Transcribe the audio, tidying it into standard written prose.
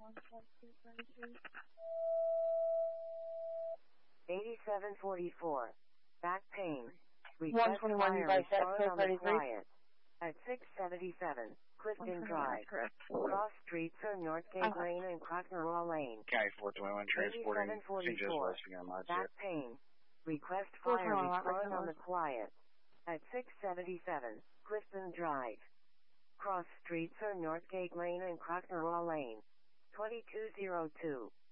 8744. Back pain. Request 121 fire by respond on the 33. quiet. At 677, Clifton Drive. Cross streets are Northgate Lane and Crockneraw Lane. County 421 transporting St. Joe's 8744. West began Mod Back pain. Request fire respond on the quiet. At 677, Clifton Drive. Cross streets are Northgate Lane and Crockneraw Lane. 2202.